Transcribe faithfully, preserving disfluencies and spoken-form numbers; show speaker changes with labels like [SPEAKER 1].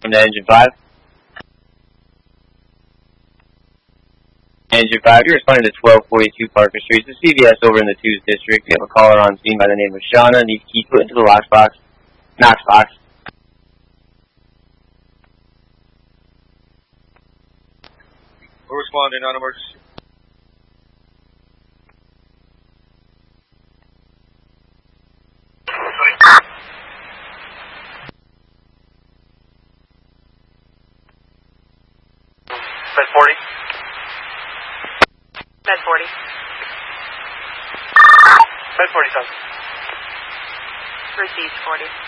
[SPEAKER 1] From the engine five. Engine five, you're responding to twelve forty-two Parker Street. It's a C V S over in the twos district. We have a caller on scene by the name of Shauna. Needs key put into the lock box. Knox box.
[SPEAKER 2] We're responding on emergency.
[SPEAKER 3] Med forty.
[SPEAKER 4] Med forty.
[SPEAKER 3] Med forty, son.
[SPEAKER 4] Received forty.